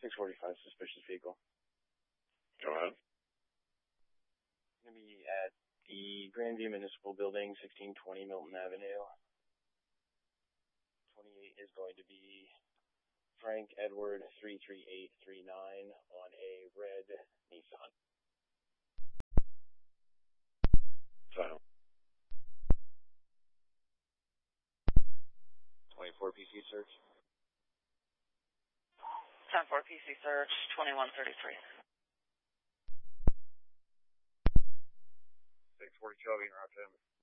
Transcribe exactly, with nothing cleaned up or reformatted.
six forty-five, suspicious vehicle. Go ahead. Going to be at the Grandview Municipal Building, sixteen twenty Milton Avenue. twenty-eight is going to be Frank Edward three three eight three nine on a red Nissan. File. twenty-four P C search. ten four P C search, twenty-one thirty-three. six forty Charlie, route ten.